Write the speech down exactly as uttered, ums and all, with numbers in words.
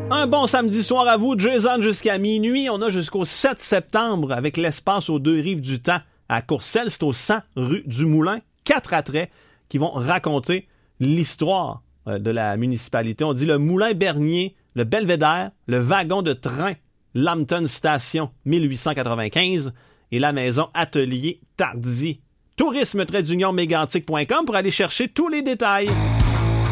Un bon samedi soir à vous, Jason, jusqu'à minuit. On a jusqu'au sept septembre avec l'espace aux deux rives du temps à Courcelles. C'est au cent rue du Moulin. Quatre attraits qui vont raconter l'histoire de la municipalité. On dit le Moulin Bernier, le Belvédère, le wagon de train Lambton Station mille huit cent quatre-vingt-quinze et la maison Atelier Tardy. tourisme tiret d'union mégantic point com pour aller chercher tous les détails.